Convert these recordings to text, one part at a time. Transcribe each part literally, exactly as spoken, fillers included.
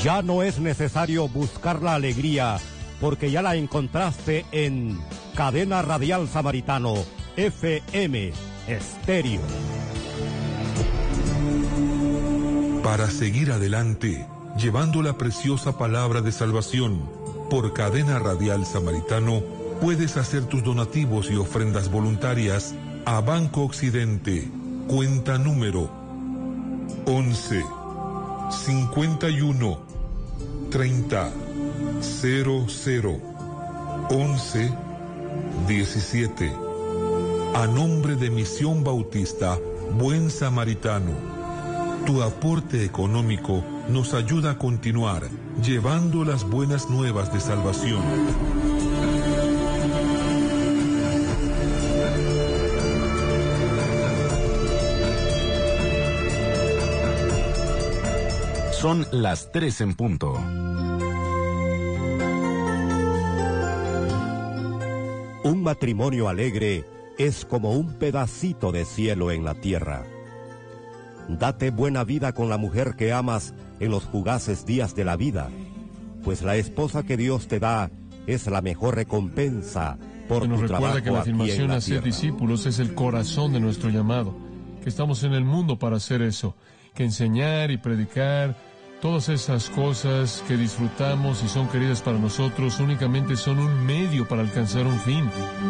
Ya no es necesario buscar la alegría, porque ya la encontraste en Cadena Radial Samaritano, F M Estéreo. Para seguir adelante, llevando la preciosa palabra de salvación, por Cadena Radial Samaritano, puedes hacer tus donativos y ofrendas voluntarias a Banco Occidente, cuenta número once, cincuenta y uno, treinta, cero cero, once, diecisiete. A nombre de Misión Bautista Buen Samaritano, tu aporte económico nos ayuda a continuar llevando las buenas nuevas de salvación. Son las tres en punto. Un matrimonio alegre es como un pedacito de cielo en la tierra. Date buena vida con la mujer que amas en los fugaces días de la vida, pues la esposa que Dios te da es la mejor recompensa por tu trabajo aquí en la tierra. Nos recuerda que la afirmación a ser discípulos es el corazón de nuestro llamado, que estamos en el mundo para hacer eso, que enseñar y predicar, todas esas cosas que disfrutamos y son queridas para nosotros únicamente son un medio para alcanzar un fin.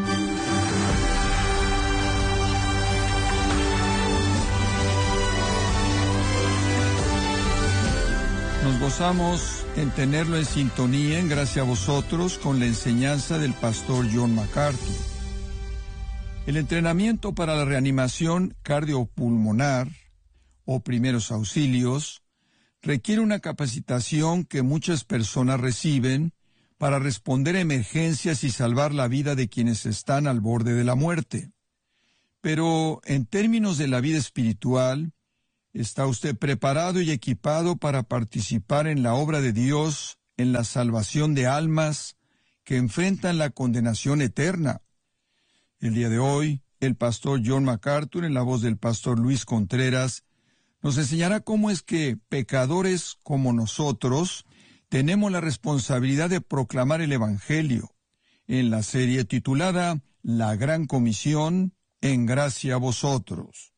Nos gozamos en tenerlo en sintonía, en gracia a vosotros, con la enseñanza del pastor John MacArthur. El entrenamiento para la reanimación cardiopulmonar o primeros auxilios requiere una capacitación que muchas personas reciben para responder a emergencias y salvar la vida de quienes están al borde de la muerte. Pero en términos de la vida espiritual, ¿está usted preparado y equipado para participar en la obra de Dios en la salvación de almas que enfrentan la condenación eterna? El día de hoy, el pastor John MacArthur, en la voz del pastor Luis Contreras, nos enseñará cómo es que pecadores como nosotros tenemos la responsabilidad de proclamar el Evangelio, en la serie titulada La Gran Comisión, en gracia a vosotros.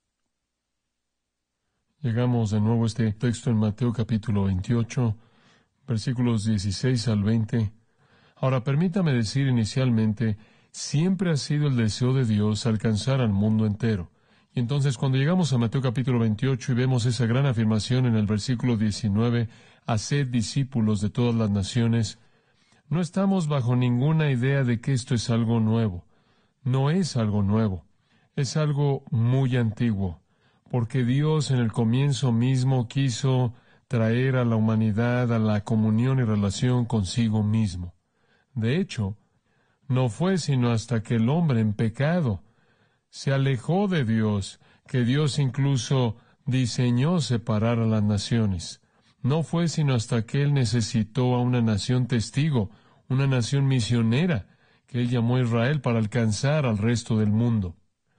Llegamos de nuevo a este texto en Mateo capítulo veintiocho, versículos dieciséis al veinte. Ahora, permítame decir inicialmente, siempre ha sido el deseo de Dios alcanzar al mundo entero. Y entonces, cuando llegamos a Mateo capítulo veintiocho y vemos esa gran afirmación en el versículo diecinueve, haced discípulos de todas las naciones, no estamos bajo ninguna idea de que esto es algo nuevo. No es algo nuevo. Es algo muy antiguo. Porque Dios en el comienzo mismo quiso traer a la humanidad a la comunión y relación consigo mismo. De hecho, no fue sino hasta que el hombre en pecado se alejó de Dios, que Dios incluso diseñó separar a las naciones. No fue sino hasta que Él necesitó a una nación testigo, una nación misionera, que Él llamó a Israel para alcanzar al resto del mundo.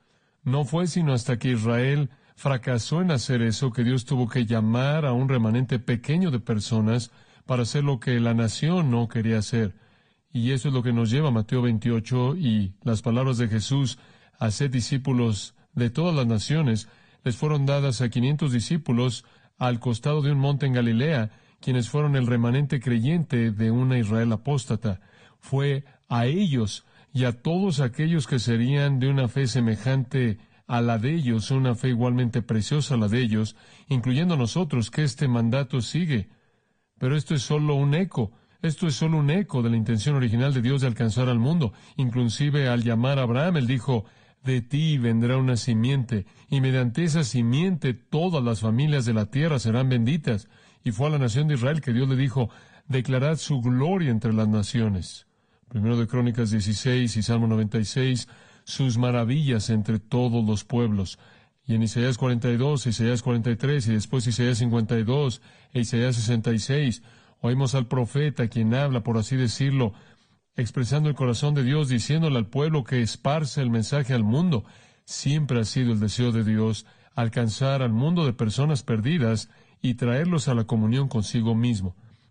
No fue sino hasta que Israel fracasó en hacer eso que Dios tuvo que llamar a un remanente pequeño de personas para hacer lo que la nación no quería hacer. Y eso es lo que nos lleva a Mateo veintiocho y las palabras de Jesús, haced discípulos de todas las naciones, les fueron dadas a quinientos discípulos al costado de un monte en Galilea, quienes fueron el remanente creyente de una Israel apóstata. Fue a ellos y a todos aquellos que serían de una fe semejante a la de ellos, una fe igualmente preciosa a la de ellos, incluyendo nosotros, que este mandato sigue. Pero esto es solo un eco, esto es solo un eco de la intención original de Dios de alcanzar al mundo. Inclusive al llamar a Abraham, Él dijo, de ti vendrá una simiente, y mediante esa simiente todas las familias de la tierra serán benditas. Y fue a la nación de Israel que Dios le dijo, declarad su gloria entre las naciones. Primero de Crónicas dieciséis y Salmo noventa y seis, sus maravillas entre todos los pueblos. Y en Isaías cuarenta y dos, Isaías cuarenta y tres, y después Isaías cincuenta y dos, e Isaías sesenta y seis, oímos al profeta quien habla, por así decirlo, expresando el corazón de Dios, diciéndole al pueblo que esparce el mensaje al mundo. Siempre ha sido el deseo de Dios alcanzar al mundo de personas perdidas y traerlos a la comunión consigo mismo.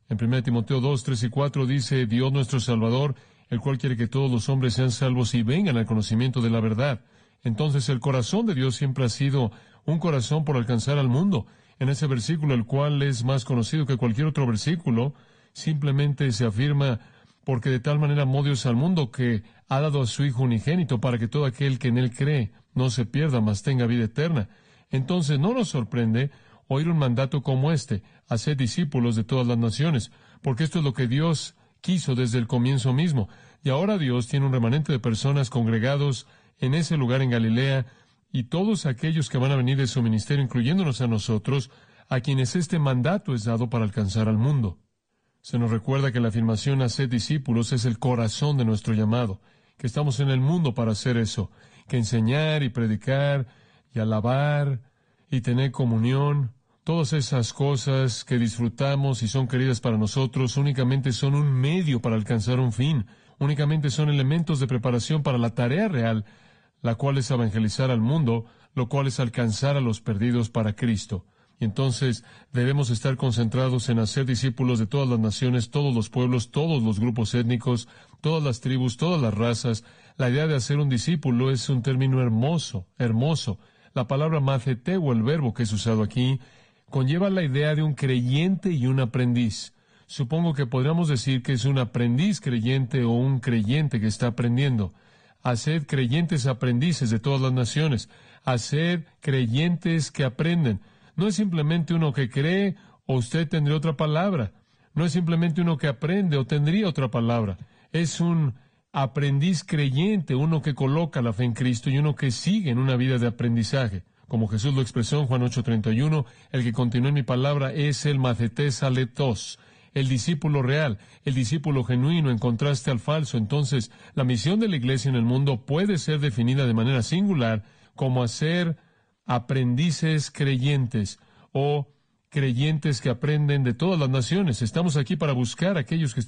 En primera Timoteo dos, tres y cuatro dice, Dios nuestro Salvador, el cual quiere que todos los hombres sean salvos y vengan al conocimiento de la verdad. Entonces el corazón de Dios siempre ha sido un corazón por alcanzar al mundo. En ese versículo, el cual es más conocido que cualquier otro versículo, simplemente se afirma, porque de tal manera amó Dios al mundo que ha dado a su Hijo unigénito para que todo aquel que en él cree no se pierda, mas tenga vida eterna. Entonces no nos sorprende oír un mandato como este, hacer discípulos de todas las naciones, porque esto es lo que Dios quiso desde el comienzo mismo. Y ahora Dios tiene un remanente de personas congregados en ese lugar en Galilea, y todos aquellos que van a venir de su ministerio, incluyéndonos a nosotros, a quienes este mandato es dado para alcanzar al mundo. Se nos recuerda que la afirmación hacer discípulos es el corazón de nuestro llamado, que estamos en el mundo para hacer eso, que enseñar y predicar y alabar y tener comunión, todas esas cosas que disfrutamos y son queridas para nosotros, únicamente son un medio para alcanzar un fin, únicamente son elementos de preparación para la tarea real, la cual es evangelizar al mundo, lo cual es alcanzar a los perdidos para Cristo. Y entonces debemos estar concentrados en hacer discípulos de todas las naciones, todos los pueblos, todos los grupos étnicos, todas las tribus, todas las razas. La idea de hacer un discípulo es un término hermoso, hermoso. La palabra matheteo, el verbo que es usado aquí, conlleva la idea de un creyente y un aprendiz. Supongo que podríamos decir que es un aprendiz creyente o un creyente que está aprendiendo. Haced creyentes aprendices de todas las naciones. Haced creyentes que aprenden. No es simplemente uno que cree o usted tendría otra palabra. No es simplemente uno que aprende o tendría otra palabra. Es un aprendiz creyente, uno que coloca la fe en Cristo y uno que sigue en una vida de aprendizaje. Como Jesús lo expresó en Juan ocho treinta y uno, el que continúa en mi palabra es el mathetes aletos, el discípulo real, el discípulo genuino en contraste al falso. Entonces, la misión de la iglesia en el mundo puede ser definida de manera singular como hacer aprendices creyentes o creyentes que aprenden de todas las naciones. Estamos aquí para buscar a aquellos que